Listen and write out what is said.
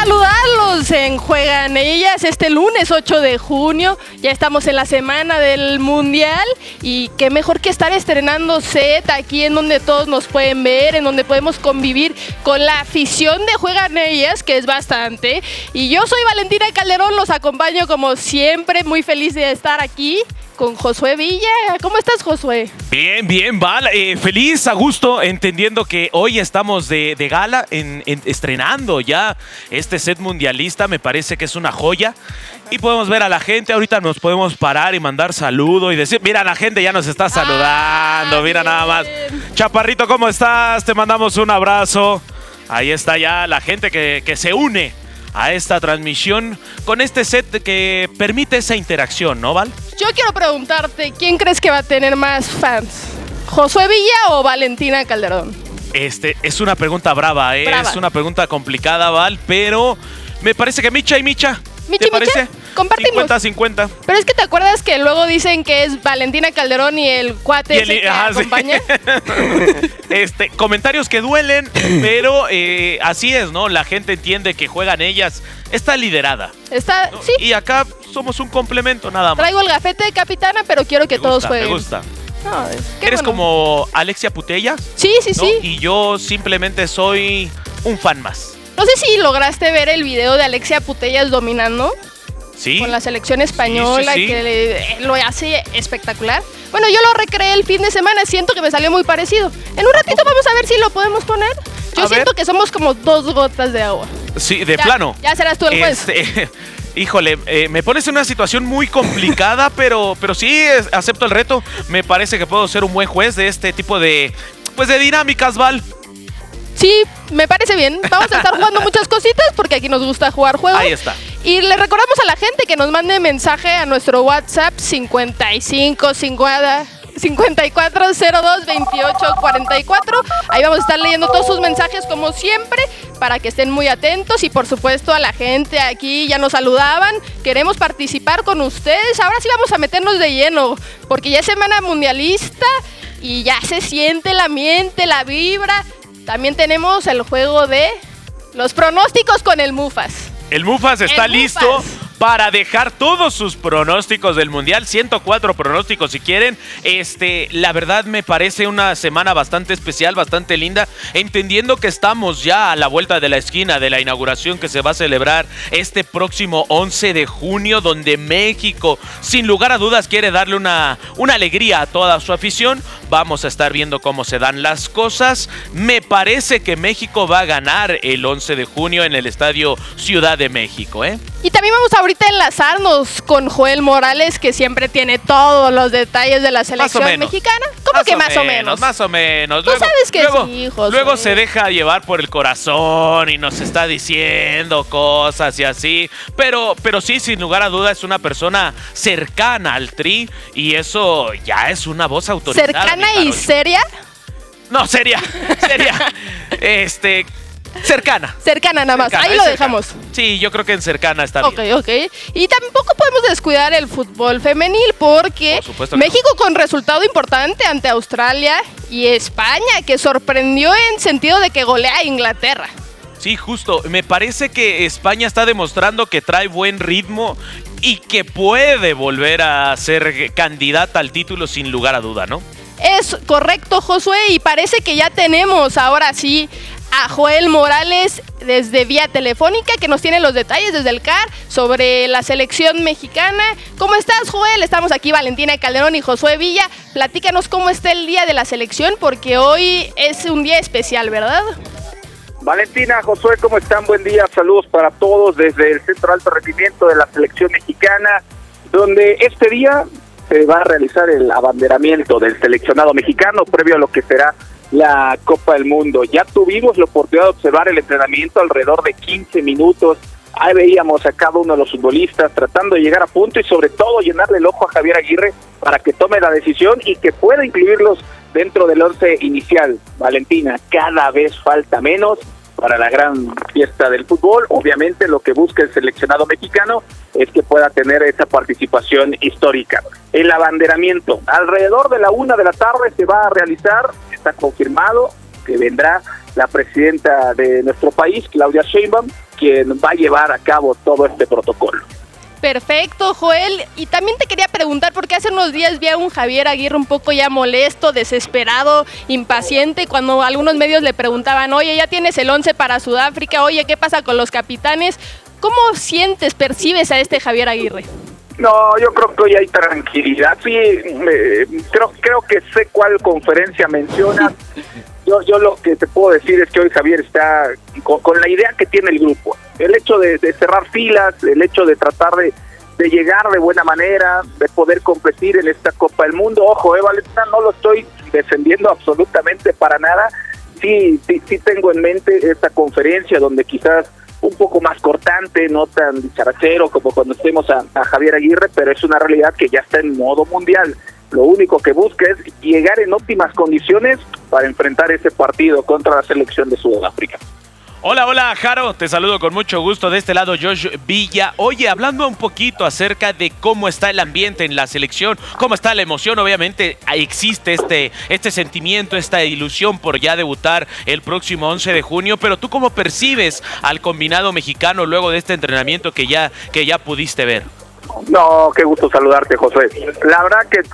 saludarlos en Juegan Ellas este lunes 8 de junio. Ya estamos en la semana del Mundial y qué mejor que estar estrenando set aquí en donde todos nos pueden ver, en donde podemos convivir con la afición de Juegan Ellas, que es bastante. Y yo soy Valentina Calderón, los acompaño como siempre, muy feliz de estar aquí con Josué Villa. ¿Cómo estás, Josué? Bien, Val. Feliz, a gusto, entendiendo que hoy estamos de gala, estrenando ya este set mundialista. Me parece que es una joya. Y podemos ver a la gente. Ahorita nos podemos parar y mandar saludo y decir, mira, la gente ya nos está saludando. Mira nada más. Chaparrito, ¿cómo estás? Te mandamos un abrazo. Ahí está ya la gente que se une a esta transmisión con este set que permite esa interacción, ¿no, Val? Yo quiero preguntarte, ¿quién crees que va a tener más fans? ¿Josué Villa o Valentina Calderón? Es una pregunta brava, ¿eh? Brava. Es una pregunta complicada, Val, pero me parece que Micha y Micha. ¿Te parece? Compartimos. 50-50. Pero es que te acuerdas que luego dicen que es Valentina Calderón y el cuate ese que acompaña. Sí. Comentarios que duelen, pero así es, ¿no? La gente entiende que Juegan Ellas. Está liderada. Está, ¿no? sí. Y acá somos un complemento, nada más. Traigo el gafete de capitana, pero quiero que todos jueguen. Me gusta. No, ¿Eres como Alexia Putellas? Sí, sí, ¿no? sí. Y yo simplemente soy un fan más. No sé si lograste ver el video de Alexia Putellas dominando. Sí. Con la selección española, sí. que lo hace espectacular. Bueno, yo lo recreé el fin de semana, siento que me salió muy parecido. En un ratito vamos a ver si lo podemos poner. Yo siento que somos como 2 gotas de agua. Sí, de plano. Ya serás tú el juez. Híjole, me pones en una situación muy complicada, pero sí acepto el reto. Me parece que puedo ser un buen juez de este tipo de dinámicas, Val. Sí, me parece bien. Vamos a estar jugando muchas cositas porque aquí nos gusta jugar juegos. Ahí está. Y le recordamos a la gente que nos mande mensaje a nuestro WhatsApp 5554022844. Ahí vamos a estar leyendo todos sus mensajes como siempre para que estén muy atentos. Y por supuesto a la gente aquí ya nos saludaban. Queremos participar con ustedes. Ahora sí vamos a meternos de lleno porque ya es semana mundialista y ya se siente el ambiente, la vibra. También tenemos el juego de los pronósticos con el Mufas. El Mufas está listo para dejar todos sus pronósticos del Mundial, 104 pronósticos si quieren. La verdad me parece una semana bastante especial, bastante linda, entendiendo que estamos ya a la vuelta de la esquina de la inauguración que se va a celebrar este próximo 11 de junio, donde México, sin lugar a dudas, quiere darle una alegría a toda su afición. Vamos a estar viendo cómo se dan las cosas. Me parece que México va a ganar el 11 de junio en el Estadio Ciudad de México, ¿eh? Y también vamos ahorita a enlazarnos con Joel Morales, que siempre tiene todos los detalles de la selección mexicana. ¿Cómo que más o menos? Más o menos. Tú sabes que sí, José. Luego se deja llevar por el corazón y nos está diciendo cosas y así. Pero sí, sin lugar a dudas, es una persona cercana al Tri y eso ya es una voz autorizada. ¿Cercana y seria? No, seria. Cercana. Cercana nada más, cercana, ahí lo dejamos. Sí, yo creo que en cercana está bien. Ok. Y tampoco podemos descuidar el fútbol femenil porque México con resultado importante ante Australia y España, que sorprendió en sentido de que golea a Inglaterra. Sí, justo. Me parece que España está demostrando que trae buen ritmo y que puede volver a ser candidata al título sin lugar a duda, ¿no? Es correcto, Josué, y parece que ya tenemos ahora sí a Joel Morales desde vía telefónica, que nos tiene los detalles desde el CAR sobre la selección mexicana. ¿Cómo estás, Joel? Estamos aquí Valentina Calderón y Josué Villa. Platícanos cómo está el día de la selección, porque hoy es un día especial, ¿verdad? Valentina, Josué, ¿cómo están? Buen día, saludos para todos desde el Centro de Alto Rendimiento de la selección mexicana, donde este día se va a realizar el abanderamiento del seleccionado mexicano previo a lo que será la Copa del Mundo. Ya tuvimos la oportunidad de observar el entrenamiento alrededor de 15 minutos. Ahí veíamos a cada uno de los futbolistas tratando de llegar a punto y sobre todo llenarle el ojo a Javier Aguirre para que tome la decisión y que pueda incluirlos dentro del 11 inicial. Valentina, cada vez falta menos para la gran fiesta del fútbol. Obviamente lo que busca el seleccionado mexicano es que pueda tener esa participación histórica. El abanderamiento, alrededor de la 1 de la tarde se va a realizar, está confirmado que vendrá la presidenta de nuestro país, Claudia Sheinbaum, quien va a llevar a cabo todo este protocolo. Perfecto, Joel. Y también te quería preguntar, porque hace unos días vi a un Javier Aguirre un poco ya molesto, desesperado, impaciente, cuando algunos medios le preguntaban, oye, ya tienes el 11 para Sudáfrica, oye, ¿qué pasa con los capitanes? ¿Cómo sientes, percibes a este Javier Aguirre? No, yo creo que hoy hay tranquilidad. Sí, creo que sé cuál conferencia mencionas. Yo lo que te puedo decir es que hoy Javier está con la idea que tiene el grupo. El hecho de cerrar filas, el hecho de tratar de llegar de buena manera, de poder competir en esta Copa del Mundo. Ojo, Valentina, no lo estoy defendiendo absolutamente para nada. Sí tengo en mente esta conferencia donde quizás un poco más cortante, no tan dicharachero como cuando estemos a Javier Aguirre, pero es una realidad que ya está en modo mundial. Lo único que busca es llegar en óptimas condiciones para enfrentar ese partido contra la selección de Sudáfrica. Hola, Jaro, te saludo con mucho gusto. De este lado, Josh Villa. Oye, hablando un poquito acerca de cómo está el ambiente en la selección, cómo está la emoción, obviamente existe este sentimiento, esta ilusión por ya debutar el próximo 11 de junio, pero ¿tú cómo percibes al combinado mexicano luego de este entrenamiento que ya pudiste ver? No, qué gusto saludarte, José. La verdad